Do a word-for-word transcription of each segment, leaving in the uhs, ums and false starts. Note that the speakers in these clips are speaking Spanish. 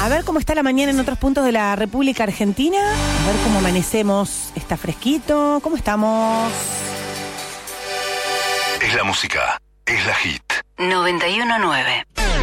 A ver cómo está la mañana en otros puntos de la República Argentina. A ver cómo amanecemos. ¿Está fresquito? ¿Cómo estamos? Es la música, es la hit. noventa y uno nueve.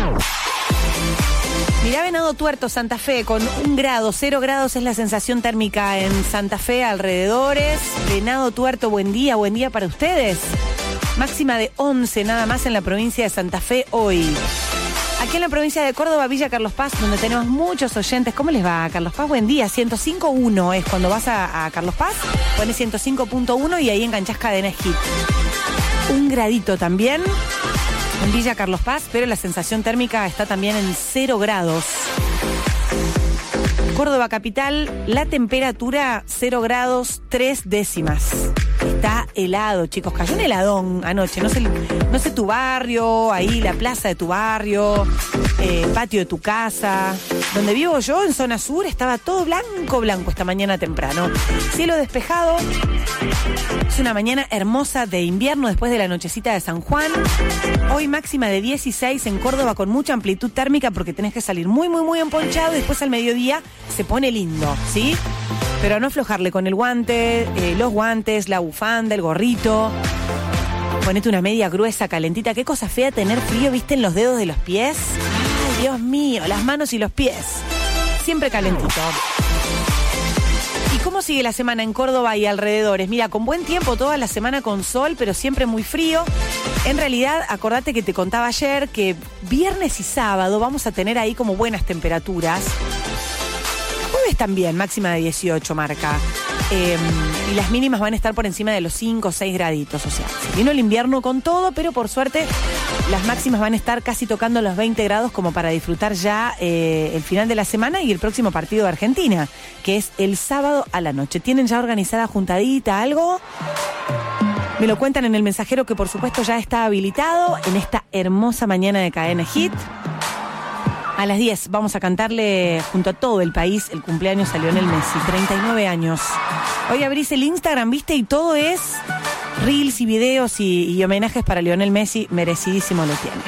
Mirá Venado Tuerto, Santa Fe, con un grado, cero grados es la sensación térmica en Santa Fe, alrededores. Venado Tuerto, buen día, buen día para ustedes. Máxima de once nada más en la provincia de Santa Fe hoy. Aquí en la provincia de Córdoba, Villa Carlos Paz, donde tenemos muchos oyentes. ¿Cómo les va, Carlos Paz? Buen día. ciento cinco punto uno es cuando vas a, a Carlos Paz, pones ciento cinco punto uno y ahí enganchás Cadena Hit. Un gradito también en Villa Carlos Paz, pero la sensación térmica está también en cero grados. Córdoba capital, la temperatura cero grados, tres décimas. Está helado, chicos. Cayó un heladón anoche. No sé, no sé tu barrio, ahí la plaza de tu barrio, eh, patio de tu casa. Donde vivo yo, en zona sur, estaba todo blanco, blanco esta mañana temprano. Cielo despejado. Es una mañana hermosa de invierno después de la nochecita de San Juan. Hoy máxima de dieciséis en Córdoba con mucha amplitud térmica porque tenés que salir muy, muy, muy emponchado y después al mediodía se pone lindo, ¿sí? Pero no aflojarle con el guante, eh, los guantes, la bufanda, el gorrito. Ponete una media gruesa, calentita. Qué cosa fea tener frío, ¿viste? En los dedos de los pies. Ay, Dios mío, las manos y los pies. Siempre calentito. ¿Y cómo sigue la semana en Córdoba y alrededores? Mira, con buen tiempo toda la semana con sol, pero siempre muy frío. En realidad, acordate que te contaba ayer que viernes y sábado vamos a tener ahí como buenas temperaturas. Jueves también, máxima de dieciocho marca. Eh, y las mínimas van a estar por encima de los cinco o seis graditos. O sea, se vino el invierno con todo, pero por suerte las máximas van a estar casi tocando los veinte grados como para disfrutar ya eh, el final de la semana y el próximo partido de Argentina, que es el sábado a la noche. ¿Tienen ya organizada juntadita algo? Me lo cuentan en el mensajero que por supuesto ya está habilitado en esta hermosa mañana de Cadena Hit. A las diez vamos a cantarle junto a todo el país el cumpleaños a Lionel Messi, treinta y nueve años. Hoy abrís el Instagram, ¿viste? Y todo es reels y videos y, y homenajes para Lionel Messi, merecidísimo lo tiene.